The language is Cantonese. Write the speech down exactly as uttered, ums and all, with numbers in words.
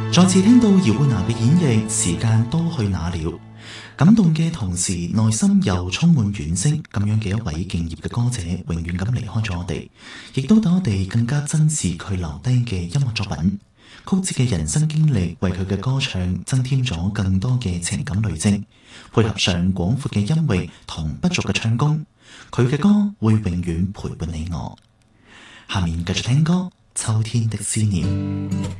再次聽到姚貝娜嘅演繹，時間都去哪了？感動嘅同時，內心又充滿惋惜。咁樣嘅一位敬業嘅歌者，永遠咁離開咗我哋，亦都等我哋更加珍視佢留低嘅音樂作品。曲折嘅人生經歷，為佢嘅歌唱增添咗更多嘅情感累積，配合上廣闊嘅音域同不俗嘅唱功，佢嘅歌會永遠陪伴你我。下面繼續聽歌《秋天的思念》。